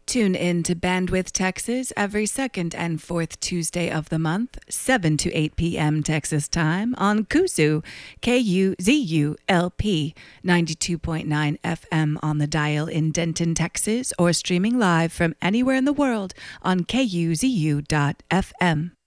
Tune in to Bandwidth Texas every second and fourth Tuesday of the month, 7 to 8 p.m. Texas time on Kuzu, KUZULP, 92.9 FM on the dial in Denton, Texas, or streaming live from anywhere in the world on KUZU.FM.